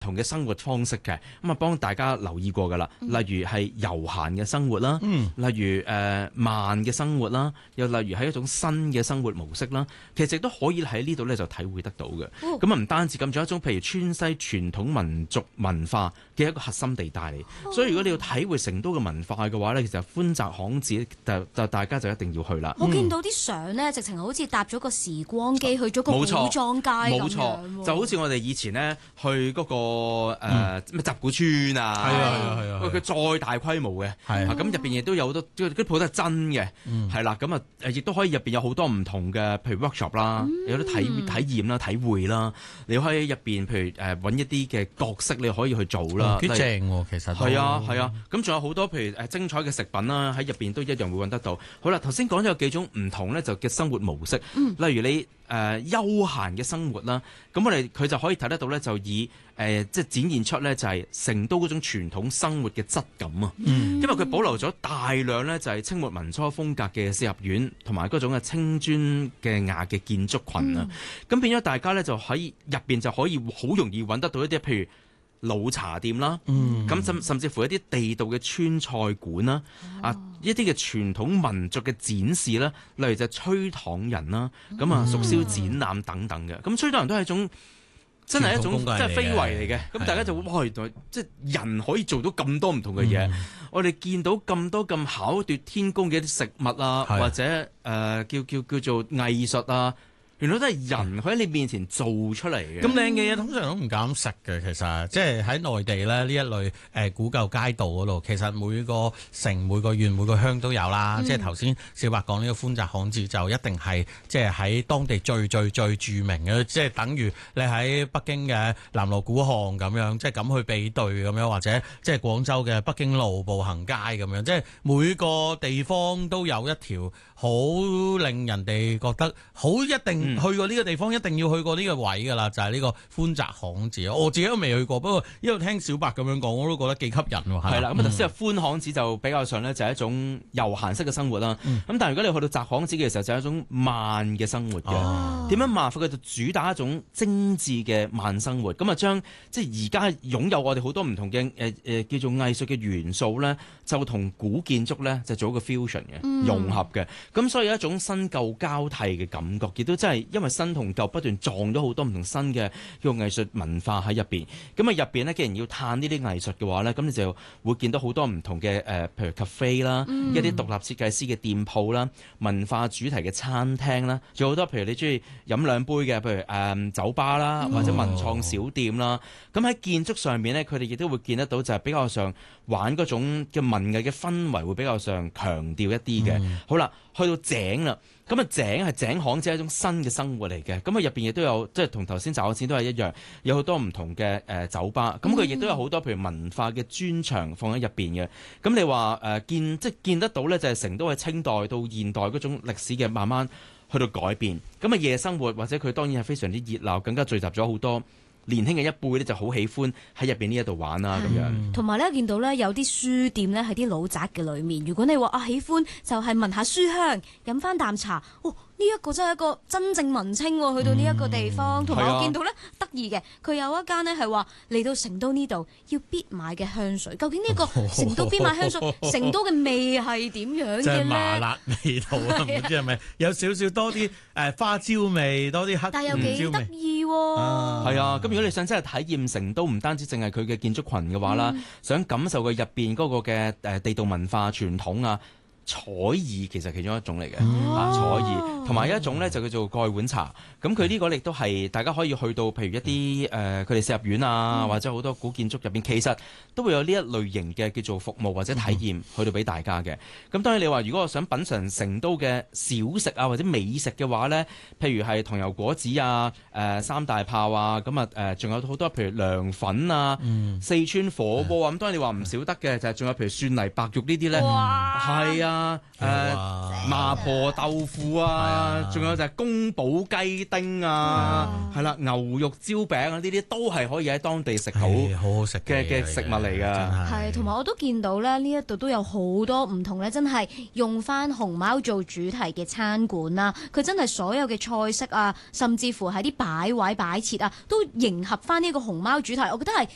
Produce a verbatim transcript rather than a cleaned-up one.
同嘅生活方式嘅，咁啊幫大家留意過噶啦，例如係悠閒嘅生活啦， 嗯、 例如誒、呃、慢嘅生活啦，又例如係一種新嘅生活模式啦，其實都可以喺呢度咧就體會得到嘅。咁啊唔單止咁，仲有一種譬如川西傳統民族文化嘅一個核心地帶嚟，哦、所以如果你要體會成都嘅文化嘅話咧，其實寬窄巷子就就大家就一定要去啦。 我見到啲相咧，直情好似搭咗個時光機去咗個古裝街咁樣， 冇錯，就好似我哋以前呢去嗰、那個誒咩集古村啊， 係啊係啊， 佢再大規模嘅，係咁入邊亦都有好多啲啲鋪都係真嘅，係啦、嗯，咁啊誒亦都可以入邊有好多唔同嘅，譬如 workshop 啦，嗯、有啲體體驗啦、體會啦，你可以入邊譬如誒揾、呃、一啲嘅角色，你可以去做啦，幾、嗯、正喎，其實係啊係啊，咁仲、啊、有好多譬如誒精彩嘅食品啦，喺入邊都一樣會揾得到。好啦，頭先講咗有幾種唔同咧，就嘅生活模式，嗯、例如你誒、呃、休閒嘅生活啦，咁我哋佢就可以睇得到咧，就以誒、呃、即係展現出咧就係成都嗰種傳統生活嘅質感啊，嗯、因為佢保留咗大量咧就係清末民初風格嘅四合院同埋嗰種嘅青磚嘅瓦嘅建築群啊，咁、嗯、變咗大家咧就喺入邊就可以好容易揾得到一啲譬如老茶店啦，咁甚、嗯、甚至乎一啲地道嘅川菜館啦，哦、啊一啲嘅傳統民族嘅展示啦，例如就吹糖人啦，咁啊、嗯、熟燒展覽等等嘅，咁吹糖人都係一種真係一種即係非遺嚟嘅，咁大家就會哇原來即係人可以做到咁多唔同嘅嘢，嗯、我哋見到咁多咁巧奪天工嘅一啲食物啊，是或者誒、呃、叫叫叫做藝術啊。原來都係人喺你面前做出嚟嘅。咁靚嘅嘢通常都唔敢食嘅，其實即係喺內地咧呢一類誒古舊街道嗰度，其實每個城、每個縣、每個鄉都有啦。嗯、即係頭先小白講呢個寬窄巷子就一定係即係喺當地最最最著名嘅，即係等於你喺北京嘅南鑼鼓巷咁樣，即係咁去比對咁樣，或者即係廣州嘅北京路步行街咁樣，即係每個地方都有一條好令人哋覺得好一定。去過呢個地方一定要去過呢個位㗎啦，就係、是、呢個寬窄巷子。我自己都未去過，不過一路聽小白咁樣講，我都覺得幾吸引喎。係啦，咁頭先係寬巷子就比較上咧就係一種悠閒式嘅生活啦。咁、嗯、但係如果你去到窄巷子嘅時候，就係一種慢嘅生活嘅。點、哦、樣慢法？佢就主打一種精緻嘅慢生活。咁啊將即係而家擁有我哋好多唔同嘅誒誒叫做藝術嘅元素咧，就同古建築咧就做一個 fusion 嘅、嗯、融合嘅。咁所以有一種新舊交替嘅感覺，亦都真係。因為新同舊不斷撞咗好多唔同新嘅叫藝術文化喺入邊，咁啊入邊呢，既然要探呢啲藝術嘅話呢，咁你就會見到好多唔同嘅誒、呃，譬如 cafe 啦，嗯、一啲獨立設計師嘅店鋪啦，文化主題嘅餐廳啦，仲有好多譬如你中意飲兩杯嘅，譬如誒、呃、酒吧啦，或者文創小店啦，咁喺、哦、建築上面呢，佢哋亦都會見得到就係比較上玩嗰種嘅文藝嘅氛圍會比較上強調一啲嘅。嗯、好啦，去到井啦。咁啊井係井巷，只係一種新嘅生活嚟嘅。咁啊入邊亦都有，即係同頭先找錢都係一樣，有好多唔同嘅誒、呃、酒吧。咁佢亦都有好多譬如文化嘅專場放喺入邊嘅。咁你話誒、呃、見即係見得到咧，就係成都喺清代到現代嗰種歷史嘅慢慢去到改變。咁啊夜生活或者佢當然係非常之熱鬧，更加聚集咗好多年輕嘅一輩咧就好喜歡喺入邊呢一度玩啦咁樣。 同埋咧見到咧有啲書店咧喺啲老宅嘅裏面，如果你話啊喜歡就係聞下書香，飲翻啖茶，哦呢一個真係一個真正文青喎，去到呢一個地方，同埋、嗯、我見到咧得意嘅，佢有一間咧係話嚟到成都呢度要必買嘅香水，究竟呢個成都必買香水，成都嘅味係點樣嘅咧？即係麻辣味道啊！唔知係咪有少少多啲誒花椒味，多啲黑椒味，但係又幾得意喎。係啊，咁、啊、如果你想真係體驗成都，唔單止淨係佢嘅建築群嘅話啦，嗯、想感受佢入邊嗰個嘅誒地道文化傳統啊。彩意其實其中一種嚟嘅，哦、啊彩意，同埋有一種咧就叫做蓋碗茶。咁佢呢個亦都係大家可以去到，譬如一啲誒佢哋四合院啊，嗯、或者好多古建築入邊，其實都會有呢一類型嘅叫做服務或者體驗、嗯、去到俾大家嘅。咁當然你話如果我想品嚐成都嘅小食啊或者美食嘅話咧，譬如係糖油果子啊、誒、呃、三大炮啊，咁啊誒仲有好多譬如涼粉啊、嗯、四川火鍋啊，咁當然你話唔少得嘅就係仲有譬如蒜泥白肉呢啲咧，係啊。啊！誒、呃、麻婆豆腐啊，仲、啊、有就係宮保雞丁啊，係啦、啊，牛肉焦餅啊，呢啲都係可以喺當地食到好好食嘅嘅食物嚟㗎。 係，同埋我都見到咧，呢一度都有好多唔同咧，真係用翻熊貓做主題嘅餐館啦。佢真係所有嘅菜式啊，甚至乎係啲擺位擺設啊，都迎合翻呢個熊貓主題。我覺得係